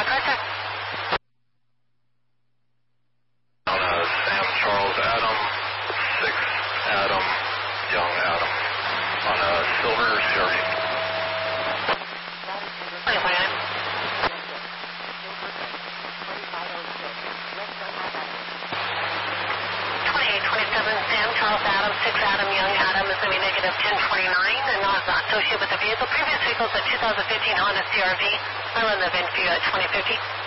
departure. On Sam Charles Adam, 6 Adam, Young Adam. On Silver Sherry. Wait, wait. 2827 Sam Charles Adam, 6 Adam, Young Adam is going to be negative 1029 and not associated with the vehicle. Previous vehicle is a 2015 Honda CRV. I run the VIN for you at 2050.